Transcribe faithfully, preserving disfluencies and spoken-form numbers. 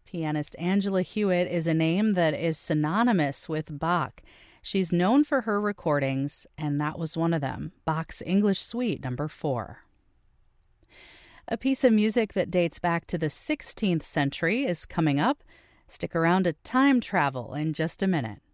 Pianist Angela Hewitt is a name that is synonymous with Bach. She's known for her recordings, and that was one of them, Bach's English Suite number four. A piece of music that dates back to the sixteenth century is coming up. Stick around to time travel in just a minute.